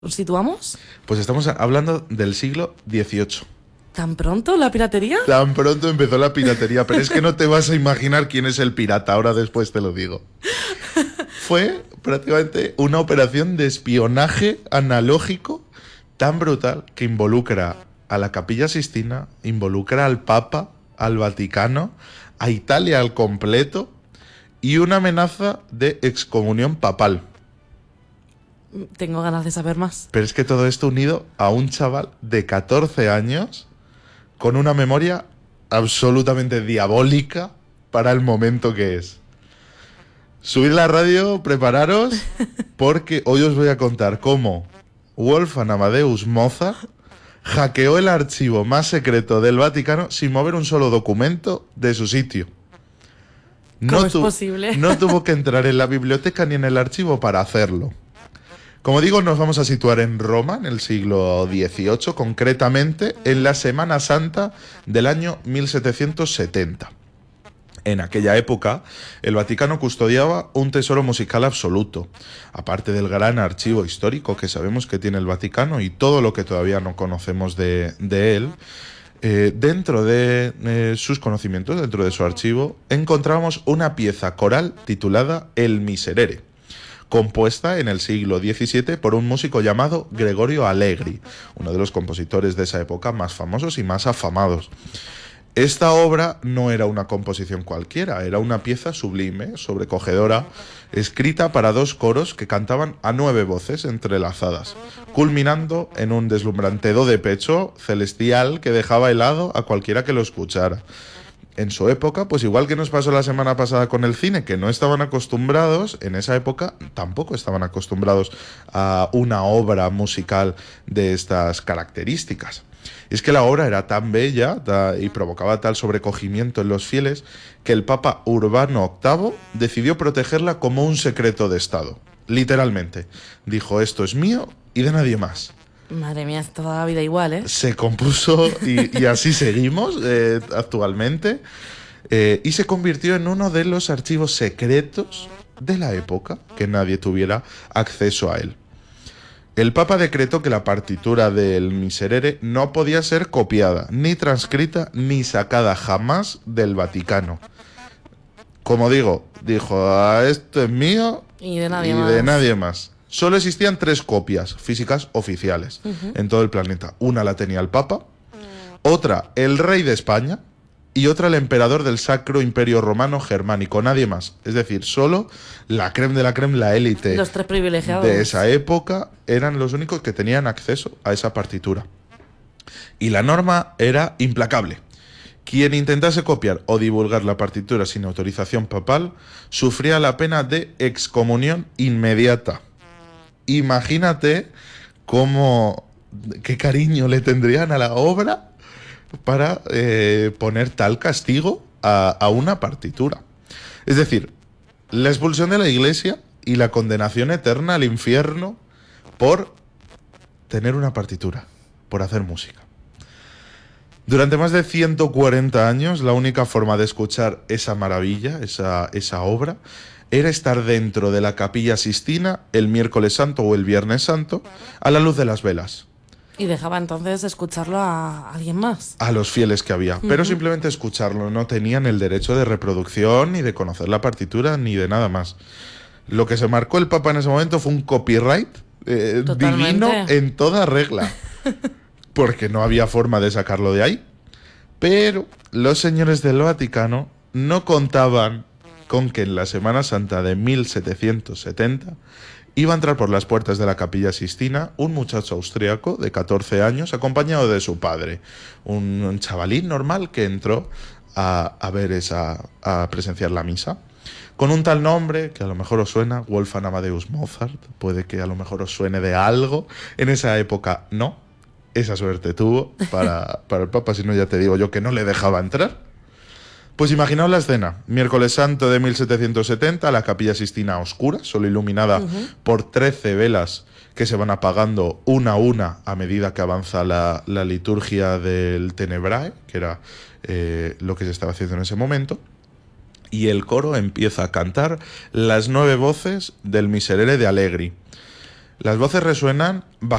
¿Nos situamos? Pues estamos hablando del siglo XVIII. ¿Tan pronto la piratería? Tan pronto empezó la piratería, pero es que no te vas a imaginar quién es el pirata, ahora después te lo digo. Fue prácticamente una operación de espionaje analógico tan brutal que involucra a la Capilla Sistina, involucra al Papa, al Vaticano, a Italia al completo y una amenaza de excomunión papal. Tengo ganas de saber más. Pero es que todo esto unido a un chaval de 14 años con una memoria absolutamente diabólica para el momento que es. Subid la radio, prepararos, porque hoy os voy a contar cómo Wolfgang Amadeus Mozart hackeó el archivo más secreto del Vaticano sin mover un solo documento de su sitio. ¿Cómo es posible? No tuvo que entrar en la biblioteca ni en el archivo para hacerlo. Como digo, nos vamos a situar en Roma, en el siglo XVIII, concretamente en la Semana Santa del año 1770. En aquella época, el Vaticano custodiaba un tesoro musical absoluto, aparte del gran archivo histórico que sabemos que tiene el Vaticano y todo lo que todavía no conocemos de él. Dentro de sus conocimientos, dentro de su archivo, encontramos una pieza coral titulada El Miserere, compuesta en el siglo XVII por un músico llamado Gregorio Allegri, uno de los compositores de esa época más famosos y más afamados. Esta obra no era una composición cualquiera, era una pieza sublime, sobrecogedora, escrita para dos coros que cantaban a 9 voces entrelazadas, culminando en un deslumbrante do de pecho celestial que dejaba helado a cualquiera que lo escuchara. En su época, pues igual que nos pasó la semana pasada con el cine, que no estaban acostumbrados, en esa época tampoco estaban acostumbrados a una obra musical de estas características. Y es que la obra era tan bella y provocaba tal sobrecogimiento en los fieles que el Papa Urbano VIII decidió protegerla como un secreto de Estado. Literalmente. Dijo, esto es mío y de nadie más. Madre mía, es toda la vida igual, ¿eh? Se compuso y así seguimos actualmente. Y se convirtió en uno de los archivos secretos de la época, que nadie tuviera acceso a él. El Papa decretó que la partitura del Miserere no podía ser copiada, ni transcrita, ni sacada jamás del Vaticano. Como dijo, esto es mío y de nadie más. Solo existían 3 copias físicas oficiales en todo el planeta. Una la tenía el Papa, otra el rey de España y otra el emperador del Sacro Imperio Romano Germánico. Nadie más. Es decir, solo la crème de la crème, la élite los 3 privilegiados de esa época eran los únicos que tenían acceso a esa partitura. Y la norma era implacable. Quien intentase copiar o divulgar la partitura sin autorización papal sufría la pena de excomunión inmediata. Imagínate qué cariño le tendrían a la obra para poner tal castigo a una partitura. Es decir, la expulsión de la iglesia y la condenación eterna al infierno por tener una partitura, por hacer música. Durante más de 140 años, la única forma de escuchar esa maravilla, esa obra, era estar dentro de la Capilla Sistina el miércoles santo o el viernes santo a la luz de las velas. Y dejaba entonces escucharlo a alguien más. A los fieles que había, pero simplemente escucharlo. No tenían el derecho de reproducción, ni de conocer la partitura, ni de nada más. Lo que se marcó el Papa en ese momento fue un copyright divino en toda regla, porque no había forma de sacarlo de ahí. Pero los señores del Vaticano no contaban con que en la Semana Santa de 1770 iba a entrar por las puertas de la Capilla Sistina un muchacho austriaco de 14 años acompañado de su padre, un chavalín normal que entró a presenciar la misa, con un tal nombre que a lo mejor os suena, Wolfgang Amadeus Mozart. Puede que a lo mejor os suene de algo. En esa época no, esa suerte tuvo para el Papa, si no ya te digo yo que no le dejaba entrar. Pues imaginaos la escena, miércoles santo de 1770, la Capilla Sistina a oscuras, solo iluminada por 13 velas que se van apagando una a una a medida que avanza la liturgia del Tenebrae, que era lo que se estaba haciendo en ese momento. Y el coro empieza a cantar las 9 voces del Miserere de Allegri. Las voces resuenan